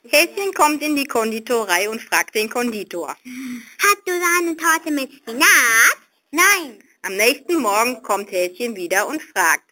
Häschen kommt in die Konditorei und fragt den Konditor. Hast du eine Torte mit Spinat? Nein. Am nächsten Morgen kommt Häschen wieder und fragt.